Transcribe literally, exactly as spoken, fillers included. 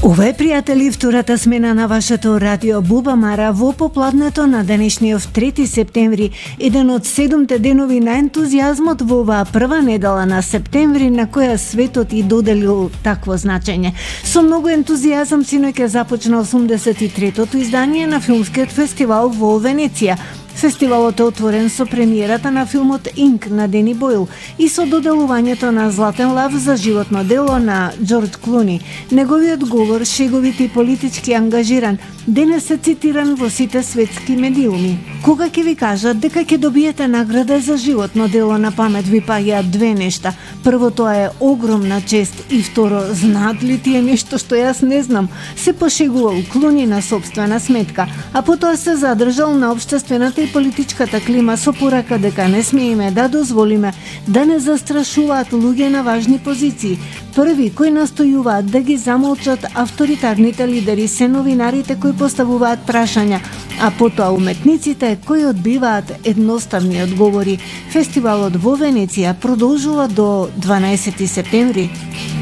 Ова е, пријатели, втората смена на вашето радио Буба Мара во попладнето на денешниот трети септември, еден од седумте денови на ентузијазмот во оваа прва недела на септември на која светот и доделил такво значење. Со многу ентузијазам синоќ започна осумдесет и третото издание на филмскиот фестивал во Венеција. Фестивалот е отворен со премиерата на филмот Инк на Дени Бойл и со доделувањето на Златен лав за животно дело на Џорџ Клуни. Неговиот говор, шеговит и политички ангажиран, денес е цитиран во сите светски медиуми. Кога ќе ви кажат дека ќе добиете награда за животно дело, на памет ви паѓаат две нешта. Прво, тоа е огромна чест, и второ, знаат ли тие нешто што јас не знам? Се пошегувал Клуни на собствена сметка, а потоа се задржал на општествената и политичката клима со порака дека не смееме да дозволиме да не застрашуваат луѓе на важни позиции. Први кои настојуваат да ги замолчат авторитарните лидери се новинарите кои поставуваат прашања, а потоа уметниците кои одбиваат едноставни одговори. Фестивалот во Венеција продолжува до дванаесети септември.